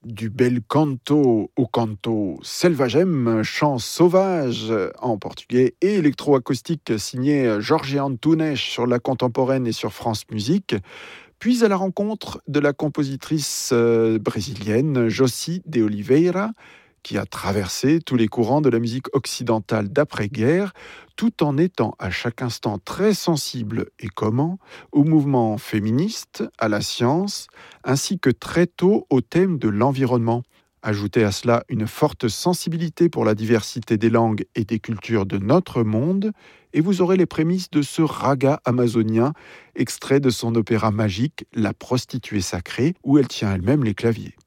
Du bel canto au canto selvagem, chant sauvage en portugais et électroacoustique signé Jorge Antunes sur la contemporaine et sur France Musique, puis à la rencontre de la compositrice brésilienne Jocy de Oliveira, qui a traversé tous les courants de la musique occidentale d'après-guerre, tout en étant à chaque instant très sensible et comment au mouvement féministe, à la science, ainsi que très tôt au thème de l'environnement. Ajoutez à cela une forte sensibilité pour la diversité des langues et des cultures de notre monde, et vous aurez les prémices de ce raga amazonien, extrait de son opéra magique La prostituée sacrée, où elle tient elle-même les claviers.